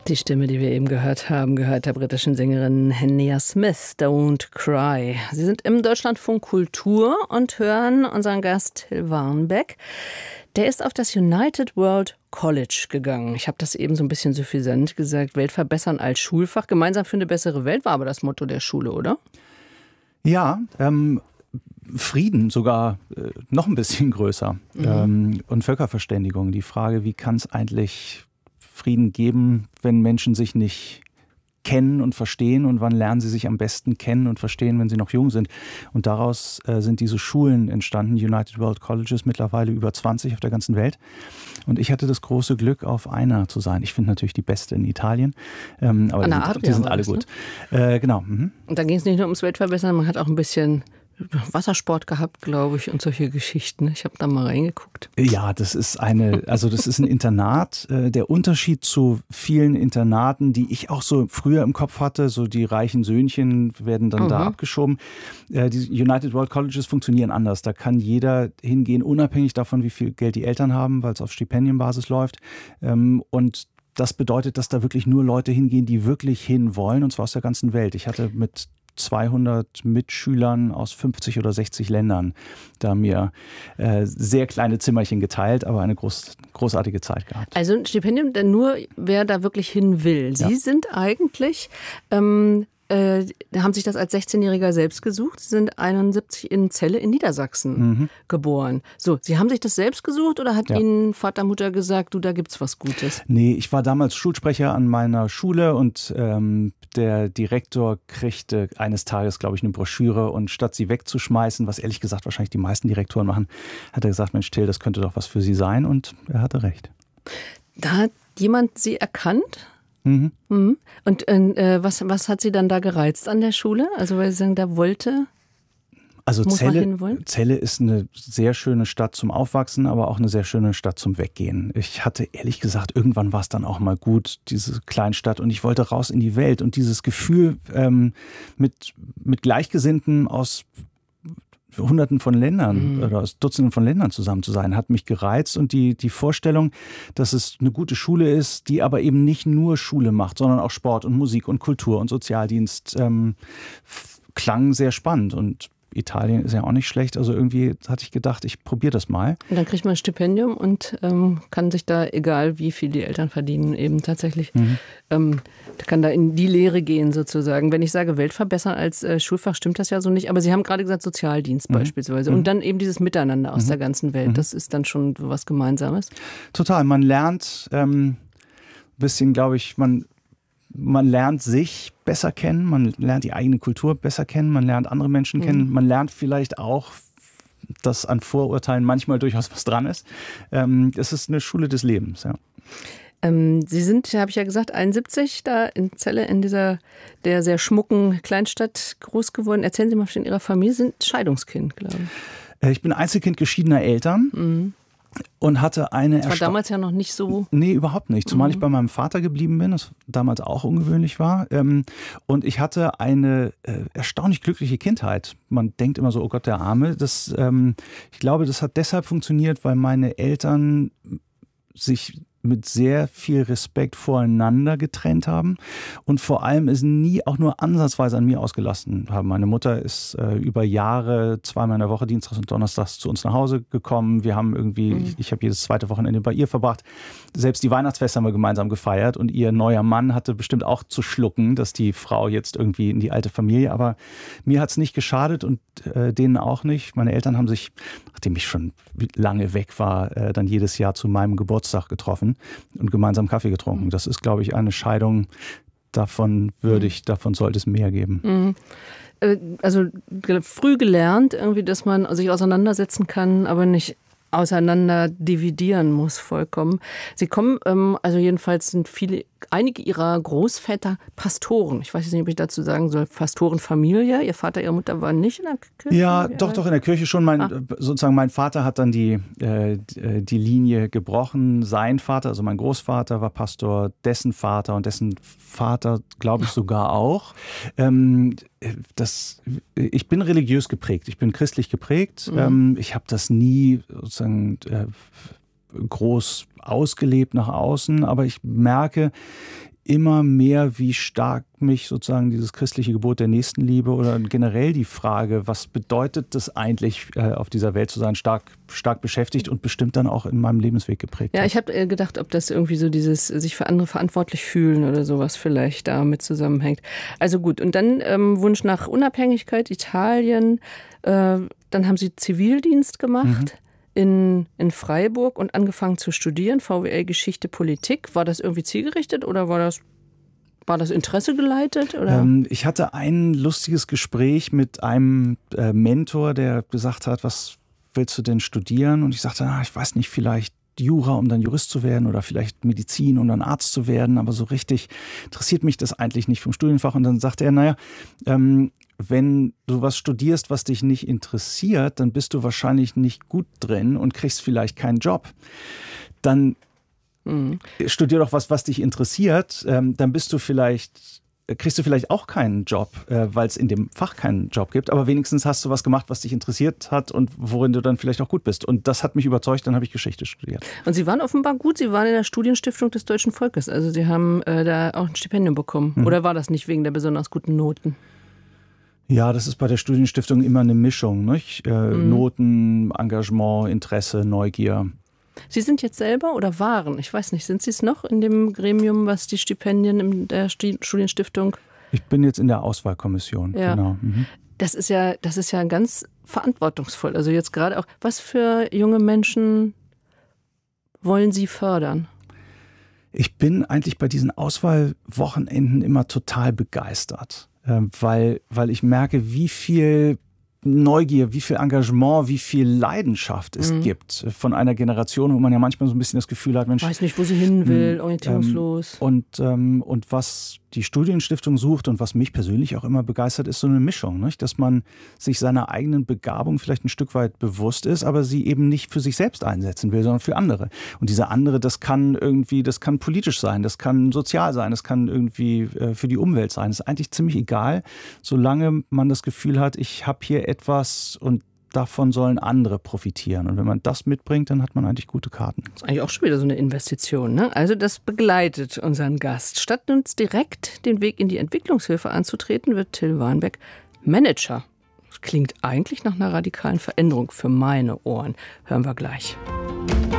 Die Stimme, die wir eben gehört haben, gehört der britischen Sängerin Henia Smith, Don't Cry. Sie sind im Deutschlandfunk Kultur und hören unseren Gast Till Warnbeck. Der ist auf das United World College gegangen. Ich habe das eben so ein bisschen suffisant gesagt. Welt verbessern als Schulfach. Gemeinsam für eine bessere Welt war aber das Motto der Schule, oder? Ja, Frieden sogar noch ein bisschen größer. Und Völkerverständigung. Die Frage, wie kann es eigentlich Frieden geben, wenn Menschen sich nicht kennen und verstehen, und wann lernen sie sich am besten kennen und verstehen, wenn sie noch jung sind. Und daraus sind diese Schulen entstanden, United World Colleges, mittlerweile über 20 auf der ganzen Welt. Und ich hatte das große Glück, auf einer zu sein. Ich finde natürlich die beste in Italien, aber die sind alle gut. Ne? Genau. Mhm. Und da ging es nicht nur ums Weltverbessern, man hat auch ein bisschen Wassersport gehabt, glaube ich, und solche Geschichten. Ich habe da mal reingeguckt. Ja, das ist ein Internat. Der Unterschied zu vielen Internaten, die ich auch so früher im Kopf hatte, so die reichen Söhnchen werden dann da abgeschoben. Die United World Colleges funktionieren anders. Da kann jeder hingehen, unabhängig davon, wie viel Geld die Eltern haben, weil es auf Stipendienbasis läuft. Und das bedeutet, dass da wirklich nur Leute hingehen, die wirklich hinwollen, und zwar aus der ganzen Welt. Ich hatte mit 200 Mitschülern aus 50 oder 60 Ländern da mir sehr kleine Zimmerchen geteilt, aber eine großartige Zeit gehabt. Also ein Stipendium, denn nur wer da wirklich hin will. Sie sind eigentlich, haben sich das als 16-Jähriger selbst gesucht. Sie sind 71 in Celle in Niedersachsen geboren. So, Sie haben sich das selbst gesucht oder hat Ihnen Vater, Mutter gesagt, du, da gibt's was Gutes? Nee, ich war damals Schulsprecher an meiner Schule und der Direktor kriegte eines Tages, glaube ich, eine Broschüre, und statt sie wegzuschmeißen, was ehrlich gesagt wahrscheinlich die meisten Direktoren machen, hat er gesagt, Mensch Till, das könnte doch was für Sie sein, und er hatte recht. Da hat jemand Sie erkannt? Und was hat Sie dann da gereizt an der Schule? Also weil Sie sagen, da wollte... Also Celle ist eine sehr schöne Stadt zum Aufwachsen, aber auch eine sehr schöne Stadt zum Weggehen. Ich hatte ehrlich gesagt, irgendwann war es dann auch mal gut, diese Kleinstadt, und ich wollte raus in die Welt. Und dieses Gefühl, mit Gleichgesinnten aus Hunderten von Ländern oder aus Dutzenden von Ländern zusammen zu sein, hat mich gereizt. Und die Vorstellung, dass es eine gute Schule ist, die aber eben nicht nur Schule macht, sondern auch Sport und Musik und Kultur und Sozialdienst, klang sehr spannend. Und Italien ist ja auch nicht schlecht. Also irgendwie hatte ich gedacht, ich probiere das mal. Und dann kriegt man ein Stipendium und kann sich da, egal wie viel die Eltern verdienen, eben tatsächlich, kann da in die Lehre gehen sozusagen. Wenn ich sage Welt verbessern als Schulfach, stimmt das ja so nicht. Aber Sie haben gerade gesagt Sozialdienst beispielsweise. Und dann eben dieses Miteinander aus der ganzen Welt. Das ist dann schon was Gemeinsames. Total. Man lernt ein bisschen, glaube ich, man lernt sich besser kennen, man lernt die eigene Kultur besser kennen, man lernt andere Menschen kennen, man lernt vielleicht auch, dass an Vorurteilen manchmal durchaus was dran ist. Es ist eine Schule des Lebens, ja. Sie sind, habe ich ja gesagt, 71 da in Celle in der sehr schmucken Kleinstadt groß geworden. Erzählen Sie mal von Ihrer Familie. Sie sind Scheidungskind, glaube ich. Ich bin Einzelkind geschiedener Eltern. Und hatte eine... Das war damals ja noch nicht so... Nee, überhaupt nicht. Zumal ich bei meinem Vater geblieben bin, das damals auch ungewöhnlich war. Und ich hatte eine erstaunlich glückliche Kindheit. Man denkt immer so, oh Gott, der Arme. Ich glaube, das hat deshalb funktioniert, weil meine Eltern sich mit sehr viel Respekt voreinander getrennt haben und vor allem es nie auch nur ansatzweise an mir ausgelassen haben. Meine Mutter ist über Jahre zweimal in der Woche, Dienstags und Donnerstags, zu uns nach Hause gekommen. Wir haben ich habe jedes zweite Wochenende bei ihr verbracht. Selbst die Weihnachtsfeste haben wir gemeinsam gefeiert, und ihr neuer Mann hatte bestimmt auch zu schlucken, dass die Frau jetzt irgendwie in die alte Familie, aber mir hat es nicht geschadet und denen auch nicht. Meine Eltern haben sich, nachdem ich schon lange weg war, dann jedes Jahr zu meinem Geburtstag getroffen und gemeinsam Kaffee getrunken. Das ist, glaube ich, eine Scheidung, davon sollte es mehr geben. Also früh gelernt, irgendwie, dass man sich auseinandersetzen kann, aber nicht auseinander dividieren muss vollkommen. Sie kommen, also jedenfalls sind einige Ihrer Großväter Pastoren. Ich weiß jetzt nicht, ob ich dazu sagen soll, Pastorenfamilie. Ihr Vater, Ihre Mutter waren nicht in der Kirche? Ja, doch in der Kirche schon. Sozusagen mein Vater hat dann die Linie gebrochen. Sein Vater, also mein Großvater, war Pastor, dessen Vater und dessen Vater, glaube ich, sogar auch. Ich bin religiös geprägt, ich bin christlich geprägt. Ich habe das nie sozusagen groß ausgelebt nach außen, aber ich merke immer mehr, wie stark mich sozusagen dieses christliche Gebot der Nächstenliebe oder generell die Frage, was bedeutet das eigentlich, auf dieser Welt zu sein, stark beschäftigt und bestimmt dann auch in meinem Lebensweg geprägt hat. Ja, ich habe gedacht, ob das irgendwie so dieses sich für andere verantwortlich fühlen oder sowas vielleicht damit zusammenhängt. Also gut, und dann Wunsch nach Unabhängigkeit, Italien, dann haben Sie Zivildienst gemacht. In Freiburg und angefangen zu studieren, VWL Geschichte, Politik. War das irgendwie zielgerichtet oder war das Interesse geleitet? Oder? Ich hatte ein lustiges Gespräch mit einem Mentor, der gesagt hat, was willst du denn studieren? Und ich sagte, ich weiß nicht, vielleicht Jura, um dann Jurist zu werden oder vielleicht Medizin, um dann Arzt zu werden. Aber so richtig interessiert mich das eigentlich nicht vom Studienfach. Und dann sagte er, wenn du was studierst, was dich nicht interessiert, dann bist du wahrscheinlich nicht gut drin und kriegst vielleicht keinen Job. Dann studier doch was dich interessiert, dann kriegst du vielleicht auch keinen Job, weil es in dem Fach keinen Job gibt, aber wenigstens hast du was gemacht, was dich interessiert hat und worin du dann vielleicht auch gut bist. Und das hat mich überzeugt, dann habe ich Geschichte studiert. Und Sie waren offenbar gut, Sie waren in der Studienstiftung des Deutschen Volkes, also Sie haben da auch ein Stipendium bekommen. Oder war das nicht wegen der besonders guten Noten? Ja, das ist bei der Studienstiftung immer eine Mischung, nicht? Noten, Engagement, Interesse, Neugier. Sie sind jetzt selber oder waren, ich weiß nicht, sind Sie es noch in dem Gremium, was die Stipendien in der Studienstiftung? Ich bin jetzt in der Auswahlkommission, ja. Genau. Das ist ja ganz verantwortungsvoll. Also jetzt gerade auch, was für junge Menschen wollen Sie fördern? Ich bin eigentlich bei diesen Auswahlwochenenden immer total begeistert. Weil ich merke, wie viel Neugier, wie viel Engagement, wie viel Leidenschaft es gibt von einer Generation, wo man ja manchmal so ein bisschen das Gefühl hat, Mensch, weiß nicht, wo sie hin will, orientierungslos. Und was die Studienstiftung sucht und was mich persönlich auch immer begeistert, ist so eine Mischung, nicht? Dass man sich seiner eigenen Begabung vielleicht ein Stück weit bewusst ist, aber sie eben nicht für sich selbst einsetzen will, sondern für andere. Und diese andere, das kann politisch sein, das kann sozial sein, das kann irgendwie für die Umwelt sein. Das ist eigentlich ziemlich egal, solange man das Gefühl hat, ich habe hier etwas und davon sollen andere profitieren. Und wenn man das mitbringt, dann hat man eigentlich gute Karten. Das ist eigentlich auch schon wieder so eine Investition, ne? Also das begleitet unseren Gast. Statt uns direkt den Weg in die Entwicklungshilfe anzutreten, wird Till Warnbeck Manager. Das klingt eigentlich nach einer radikalen Veränderung für meine Ohren. Hören wir gleich.